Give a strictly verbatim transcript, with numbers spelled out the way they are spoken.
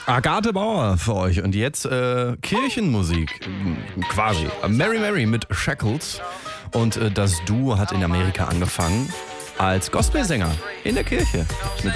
Agathe Bauer für euch. Und jetzt äh, Kirchenmusik, quasi. Mary Mary mit Shackles. Und äh, das Duo hat in Amerika angefangen als Gospelsänger in der Kirche. Mit